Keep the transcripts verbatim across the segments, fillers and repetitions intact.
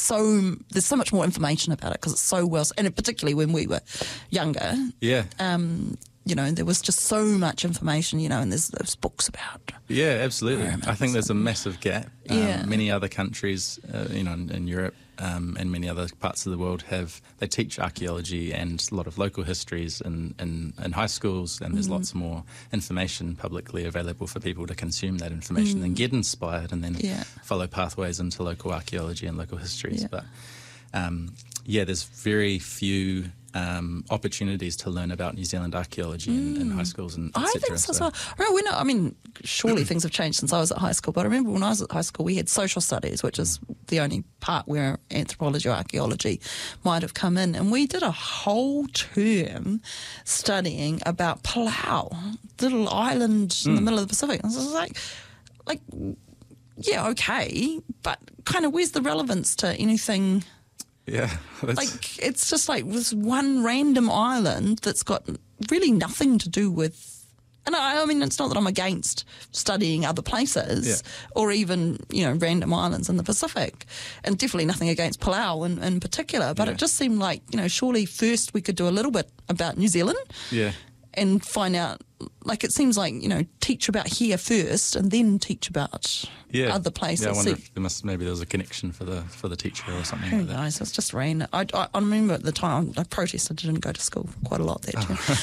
so there's so much more information about it because it's so well, and particularly when we were younger. Yeah. Um, you know, there was just so much information, you know, and there's those books about. Yeah, absolutely. I think there's a massive gap. Um, Yeah. Many other countries, uh, you know, in, in Europe um, and many other parts of the world have, they teach archaeology and a lot of local histories in, in, in high schools, and there's Mm. lots more information publicly available for people to consume that information Mm. and get inspired and then Yeah. follow pathways into local archaeology and local histories. Yeah. But um, yeah, there's very few um, opportunities to learn about New Zealand archaeology in, in high schools and et I cetera. think so as well. I remember when I, I mean, surely things have changed since I was at high school, but I remember when I was at high school, we had social studies, which is the only part where anthropology or archaeology might have come in. And we did a whole term studying about Palau, little island in the middle of the Pacific. And I was like, like, yeah, okay, but kind of where's the relevance to anything? Yeah, that's, Like, it's just like this one random island that's got really nothing to do with. And I, I mean, it's not that I'm against studying other places Yeah. or even, you know, random islands in the Pacific, and definitely nothing against Palau in, in particular. But Yeah. it just seemed like, you know, surely first we could do a little bit about New Zealand yeah. and find out, like, it seems like, you know, teach about here first and then teach about Yeah. other places. Yeah, I wonder See- if there must maybe there was a connection for the for the teacher or something Who like that. knows? It's just rain. I, I, I remember at the time I protested, didn't go to school quite a lot that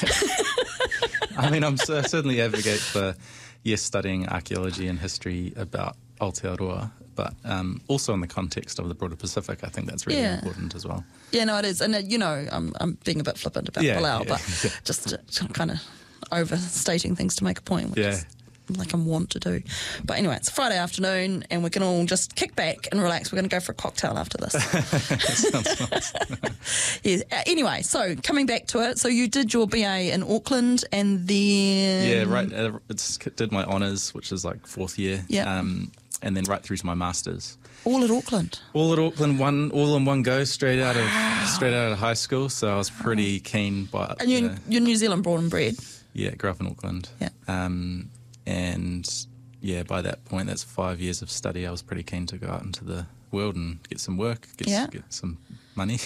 year. I mean, I'm cer- certainly advocate for yes, studying archaeology and history about Aotearoa, but um, also in the context of the broader Pacific, I think that's really Yeah. important as well. Yeah, no, it is. And, uh, you know, I'm, I'm being a bit flippant about Yeah, Palau, yeah, but yeah. just uh, kind of overstating things to make a point, which Yeah. is like I'm wont to do. But anyway, it's a Friday afternoon and we can all just kick back and relax. We're going to go for a cocktail after this. Sounds nice. Yes. Uh, anyway, so coming back to it, so you did your B A in Auckland and then... Yeah, right. Uh, it's, did my honours, which is like fourth year, Yeah. um, and then right through to my masters. All at Auckland. All at Auckland, one all in one go, straight out of straight out of high school. So I was pretty keen. By And you're, you know, you're New Zealand born and bred. yeah, grew up in Auckland. Yeah. Um, and yeah, by that point, that's five years of study. I was pretty keen to go out into the world and get some work, get, Yeah. get some money.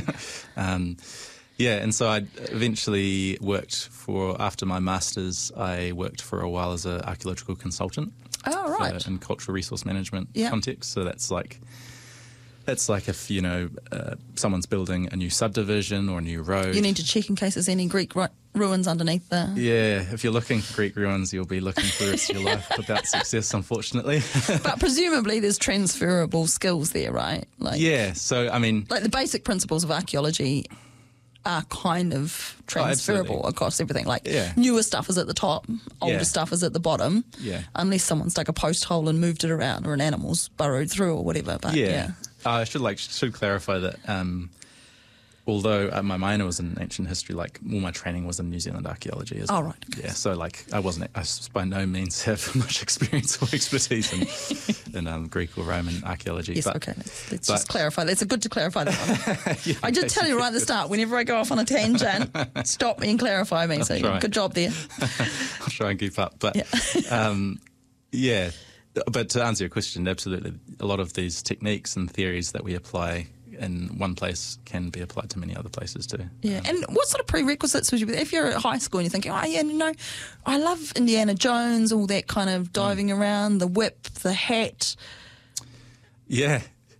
um, yeah, and so I eventually worked for, after my masters, I worked for a while as an archaeological consultant. Oh, right. For, in cultural resource management Yeah. context. So that's like, that's like if, you know, uh, someone's building a new subdivision or a new road. You need to check in case there's any Greek ru- ruins underneath the... Yeah, if you're looking for Greek ruins, you'll be looking for the rest of your life without success, unfortunately. But presumably there's transferable skills there, right? Like, Yeah, so, I mean, like the basic principles of archaeology are kind of transferable absolutely. across everything. Like Yeah. newer stuff is at the top, older Yeah. stuff is at the bottom. Yeah. Unless someone's dug a post hole and moved it around, or an animal's burrowed through, or whatever. But yeah, yeah. Uh, I should like should clarify that um, although uh, my minor was in ancient history, like all my training was in New Zealand archaeology as Oh, well. right, okay. Yeah, so like I wasn't, I s- by no means have much experience or expertise in, in um, Greek or Roman archaeology. yes, but, okay. Let's, let's but- just clarify. It's a good to clarify that one. Yeah, I did tell you right at the start. Whenever I go off on a tangent, stop me and clarify me. So try. good job there. I'll try and keep up. But Yeah. um, yeah, but to answer your question, absolutely, a lot of these techniques and theories that we apply in one place can be applied to many other places too. Yeah, and what sort of prerequisites would you be? If you're at high school and you're thinking, oh yeah, you know, I love Indiana Jones, all that kind of diving around, the whip, the hat. Yeah.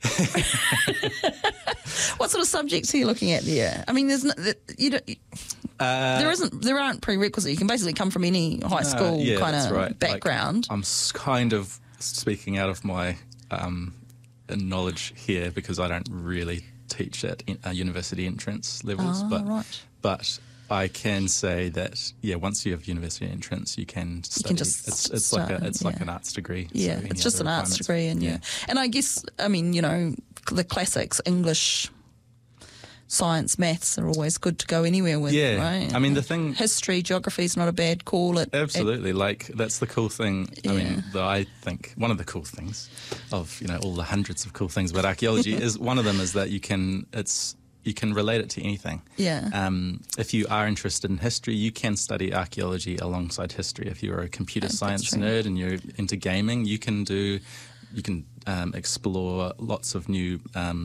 What sort of subjects are you looking at there? I mean, there's no, you don't, Uh, there isn't, there aren't prerequisites. You can basically come from any high school uh, yeah, kind that's of right. Like, background. I'm s- kind of speaking out of my um, knowledge here because I don't really teach at in, uh, university entrance levels, Oh, but right. but I can say that yeah, once you have university entrance, you can study. can just it's it's start, like a it's like yeah. an arts degree. Yeah, so any it's just other an arts requirements- degree, and yeah. and I guess I mean you know the classics, English, science, maths are always good to go anywhere with. Yeah, right? I mean the thing. History, geography is not a bad call. It Absolutely, like that's the cool thing. I Yeah. mean, that I think one of the cool things of you know all the hundreds of cool things about archaeology is one of them is that you can it's you can relate it to anything. Yeah. Um, if you are interested in history, you can study archaeology alongside history. If you're a computer That's science true. nerd and you're into gaming, you can do you can um, explore lots of new um,